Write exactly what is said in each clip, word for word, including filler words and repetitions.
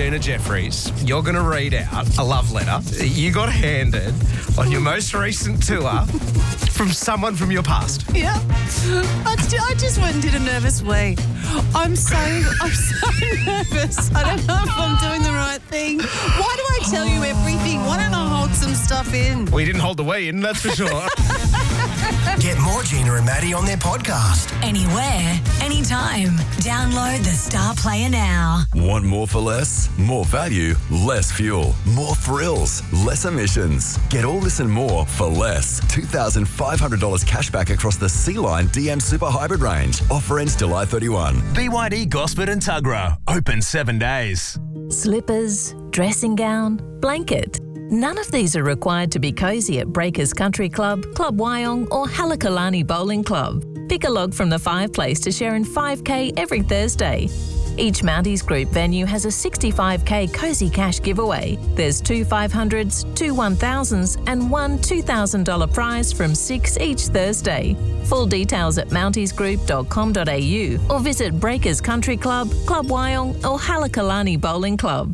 Serena Jeffries, you're going to read out a love letter that you got handed on your most recent tour from someone from your past. Yeah. I, st- I just went and did a nervous wee. I'm so, I'm so nervous. I don't know if I'm doing the right thing. Why do I tell you everything? Why don't I hold some stuff in? We didn't hold the wee in, that's for sure. Get more Gina and Maddie on their podcast. Anywhere, anytime. Download the Star Player now. Want more for less? More value, less fuel. More thrills, less emissions. Get all this and more for less. two thousand five hundred dollars cash back across the C-Line D M Super Hybrid range. Offer ends July thirty-first. B Y D Gosford and Tuggerah. Open seven days. Slippers, dressing gown, blanket. None of these are required to be cosy at Breakers Country Club, Club Wyong or Halakalani Bowling Club. Pick a log from the fireplace to share in five K every Thursday. Each Mounties Group venue has a sixty-five K Cozy Cash giveaway. There's two five hundreds, two one thousands and one two thousand dollars prize from six each Thursday. Full details at mounties group dot com dot a u or visit Breakers Country Club, Club Wyong or Halakalani Bowling Club.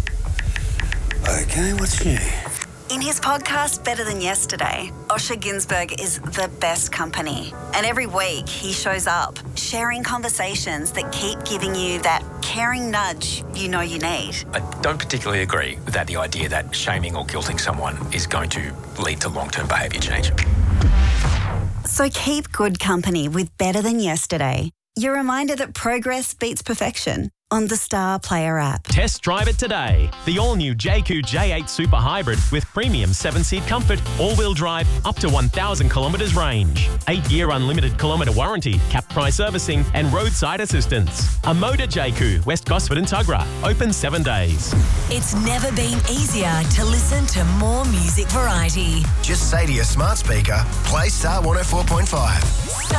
Okay, what's new? In his podcast, Better Than Yesterday, Osher Ginsberg is the best company. And every week he shows up, sharing conversations that keep giving you that caring nudge you know you need. I don't particularly agree with that, the idea that shaming or guilting someone is going to lead to long-term behaviour change. So keep good company with Better Than Yesterday. Your reminder that progress beats perfection on the Star Player app. Test drive it today. The all-new J Q J eight Super Hybrid with premium seven-seat comfort, all-wheel drive, up to one thousand kilometres range. eight-year unlimited kilometre warranty, cap price servicing and roadside assistance. A Motor J Q, West Gosford and Tuggerah. Open seven days. It's never been easier to listen to more music variety. Just say to your smart speaker, play Star one oh four point five.